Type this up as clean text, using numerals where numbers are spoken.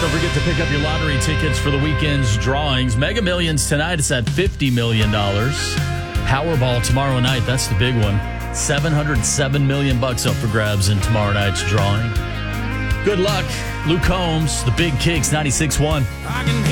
Don't forget to pick up your lottery tickets for the weekend's drawings. Mega Millions tonight is at $50 million. Powerball tomorrow night, that's the big one. $707 million up for grabs in tomorrow night's drawing. Good luck. Luke Combs, The Big Kicks, 96.1.